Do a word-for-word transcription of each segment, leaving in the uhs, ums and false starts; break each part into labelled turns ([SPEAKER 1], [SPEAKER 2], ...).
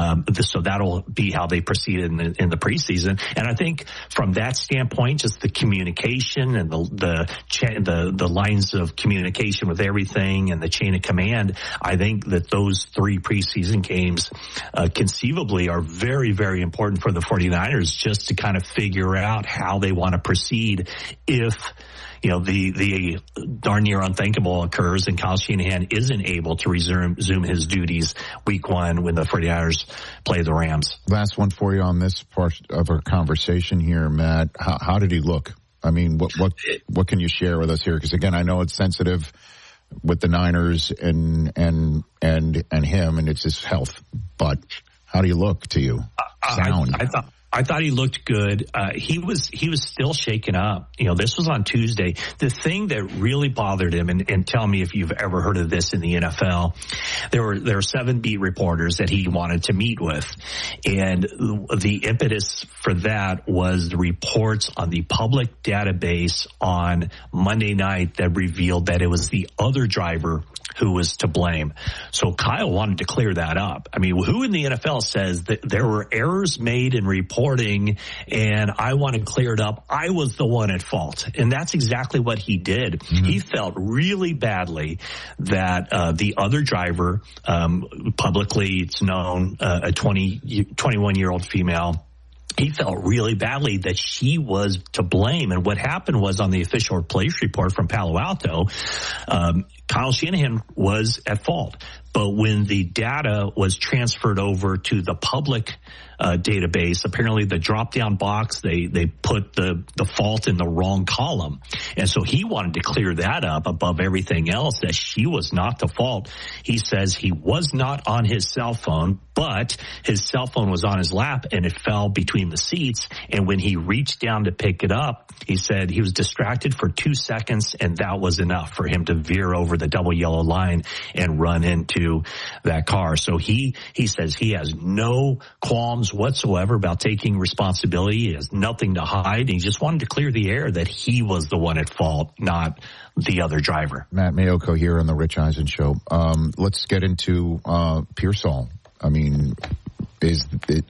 [SPEAKER 1] Um, so that'll be how they proceed in the, in the preseason. And I think from that standpoint, just the communication and the the cha- the the lines of communication with everything and the chain of command, I think that those three preseason games uh, conceivably are very, very important for the 49ers just to kind of figure out how they want to proceed if, you know, the, the darn near unthinkable occurs and Kyle Shanahan isn't able to resume, resume his duties week one when the 49ers play the Rams.
[SPEAKER 2] Last one for you on this part of our conversation here, Matt. How, how did he look? I mean, what, what, what can you share with us here? Because again, I know it's sensitive with the Niners and, and, and, and him and it's his health, but how do you look to you? Sound.
[SPEAKER 1] I, I thought. I thought he looked good. Uh, he was, he was still shaken up. You know, this was on Tuesday. The thing that really bothered him, and, and tell me if you've ever heard of this in the N F L, there were, there were seven beat reporters that he wanted to meet with. And the impetus for that was the reports on the public database on Monday night that revealed that it was the other driver who was to blame. So Kyle wanted to clear that up. I mean, who in the N F L says that there were errors made in reporting and I want to clear it up? I was the one at fault. And that's exactly what he did. Mm-hmm. He felt really badly that uh, the other driver, um, publicly it's known, uh, a twenty, twenty-one-year-old female, he felt really badly that she was to blame. And what happened was on the official police report from Palo Alto, um, Kyle Shanahan was at fault. But when the data was transferred over to the public uh, database, apparently the drop-down box, they, they put the, the fault in the wrong column. And so he wanted to clear that up above everything else, that she was not the fault. He says he was not on his cell phone, but his cell phone was on his lap and it fell between the seats. And when he reached down to pick it up, he said he was distracted for two seconds and that was enough for him to veer over the double yellow line and run into that car. So he, he says he has no qualms whatsoever about taking responsibility. He has nothing to hide. He just wanted to clear the air that he was the one at fault, not the other driver.
[SPEAKER 2] Matt Maiocco here on the Rich Eisen Show. Um, let's get into, uh, Pearsall. I mean, is it,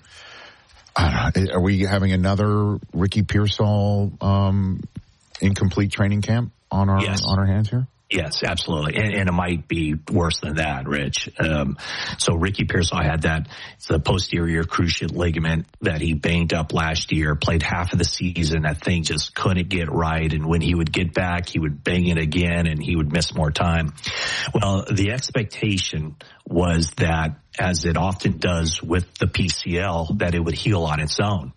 [SPEAKER 2] I don't know, are we having another Ricky Pearsall, um, incomplete training camp on our,
[SPEAKER 1] yes.
[SPEAKER 2] on our hands here?
[SPEAKER 1] Yes, absolutely. And, and it might be worse than that, Rich. Um, so Ricky Pearsall had that, it's the posterior cruciate ligament that he banged up last year, played half of the season. That thing just couldn't get right. And when he would get back, he would bang it again and he would miss more time. Well, the expectation was that, as it often does with the P C L, that it would heal on its own.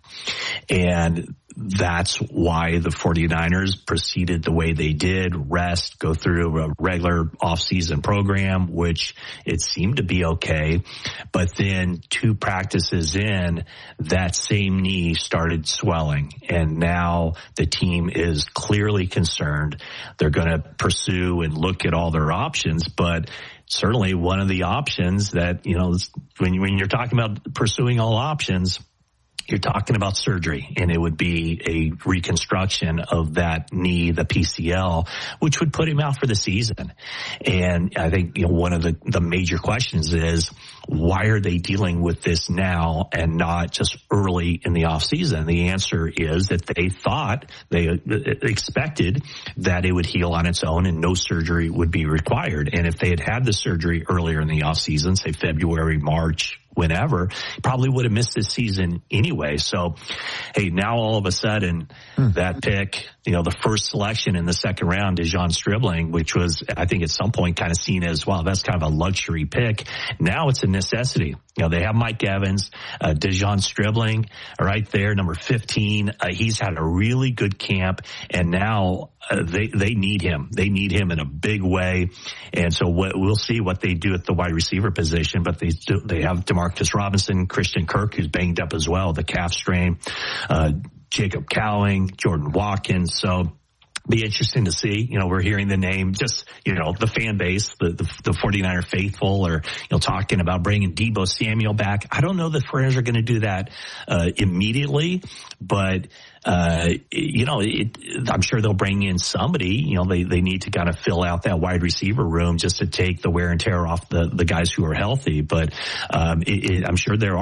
[SPEAKER 1] And that's why the 49ers proceeded the way they did, rest, go through a regular off-season program, which it seemed to be okay. But then two practices in, that same knee started swelling. And now the team is clearly concerned. They're going to pursue and look at all their options, but certainly one of the options that, you know, when, you, when you're talking about pursuing all options, you're talking about surgery, and it would be a reconstruction of that knee, the P C L, which would put him out for the season. And I think, you know, one of the, the major questions is, why are they dealing with this now and not just early in the off season? The answer is that they thought, they expected that it would heal on its own and no surgery would be required. And if they had had the surgery earlier in the off season, say February, March, whenever, probably would have missed this season anyway. So, hey, now all of a sudden, mm. that pick, you know, the first selection in the second round, Dejon Stribling, which was, I think at some point kind of seen as, well, that's kind of a luxury pick. Now it's a necessity. You know, they have Mike Evans, uh, Dejon Stribling right there, number fifteen. Uh, he's had a really good camp, and now uh, they they need him. They need him in a big way. And so what, we'll see what they do at the wide receiver position. But they do, they have DeMarcus Robinson, Christian Kirk, who's banged up as well, the calf strain, uh, Jacob Cowing, Jordan Watkins. So be interesting to see. You know, we're hearing the name, just, you know, the fan base, the, the, the 49er faithful are, you know, talking about bringing Deebo Samuel back. I don't know that Friends are going to do that, uh, immediately, but, uh, you know, it, I'm sure they'll bring in somebody. You know, they, they need to kind of fill out that wide receiver room just to take the wear and tear off the, the guys who are healthy. But, um, it, it, I'm sure there